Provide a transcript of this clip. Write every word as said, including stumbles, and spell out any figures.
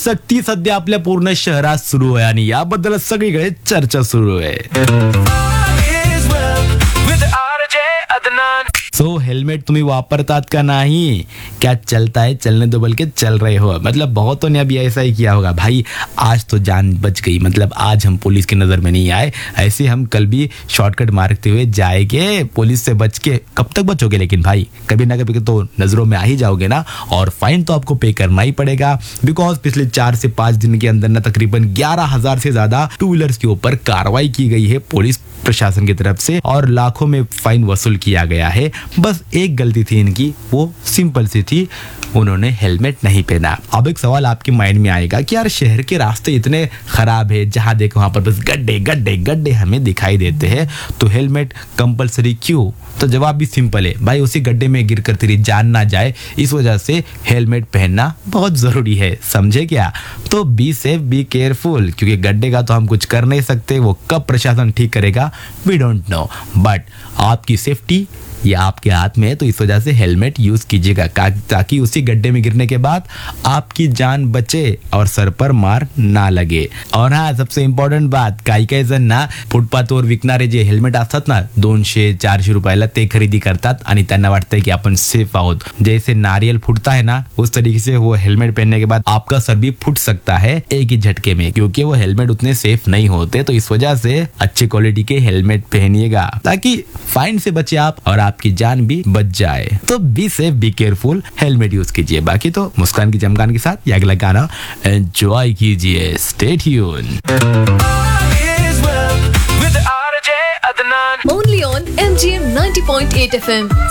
सक्ती सध्या आपल्या पूर्ण शहरात सुरू आहे आणि याबद्दल सगळीकडे चर्चा सुरू आहे. सो so, हेलमेट तुम्ही वापरतात का नहीं? क्या चलता है चलने दो बोल के चल रहे हो? मतलब बहुतों ने अभी ऐसा ही किया होगा, भाई आज तो जान बच गई, मतलब आज हम पुलिस की नज़र में नहीं आए, ऐसे हम कल भी शॉर्टकट मारते हुए जाएंगे, पुलिस से बच के. कब तक बचोगे? लेकिन भाई कभी ना कभी तो नज़रों में आ ही जाओगे ना, और फाइन तो आपको पे करना ही पड़ेगा. बिकॉज पिछले चार से पाँच दिन के अंदर ना तकरीबन ग्यारह हजार से ज़्यादा टू व्हीलर्स के ऊपर कार्रवाई की गई है पुलिस प्रशासन की तरफ से, और लाखों में फाइन वसूल किया गया है. बस एक गलती थी इनकी, वो सिंपल सी थी, उन्होंने हेलमेट नहीं पहना. अब एक सवाल आपके माइंड में आएगा कि यार शहर के रास्ते इतने खराब है, जहां देखो वहां पर बस गड्ढे गड्ढे गड्ढे हमें दिखाई देते हैं, तो हेलमेट कंपलसरी क्यों? तो जवाब भी सिंपल है, भाई उसी गड्ढे में गिर कर तेरी जान ना जाए, इस वजह से हेलमेट पहनना बहुत जरूरी है. समझे क्या? तो बी सेफ बी केयरफुल, क्योंकि गड्ढे का तो हम कुछ कर नहीं सकते, वो कब प्रशासन ठीक करेगा वी डोंट नो, बट आपकी सेफ्टी ये आपके हाथ में है, तो इस वजह से हेलमेट यूज कीजिएगा ताकि उसी गड्ढे में गिरने के बाद आपकी जान बचे और सर पर मार ना लगे. और हाँ, सबसे इम्पॉर्टंट बात, काही काही जण ना फुटपाथवर विकणारे जे हेल्मेट असतात ना दोनशे चारशे रुपयाला, ते खरेदी करतात आणि त्यांना वाटतंय की आपण सेफ आहोत. जैसे नारियल फूटता है ना, उस तरीके से वो हेलमेट पहनने के बाद आपका सर भी फूट सकता है एक ही झटके में, क्योंकि वो हेलमेट उतने सेफ नहीं होते. तो इस वजह से अच्छी क्वालिटी के हेलमेट पहनिएगा ताकि फाइन से बचे आप और आपकी जान भी बच जाए. तो be safe be careful, helmet use कीजिए. बाकी तो मुस्कान की चमकान के साथ ये अगला गाना एंजॉय कीजिए. Stay tune. Only on M G M ninety point eight F M.